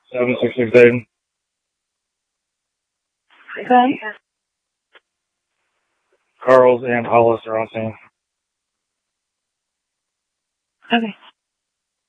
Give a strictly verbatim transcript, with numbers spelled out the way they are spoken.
seven six six eight. Okay. Carls and Hollis are on scene. Okay.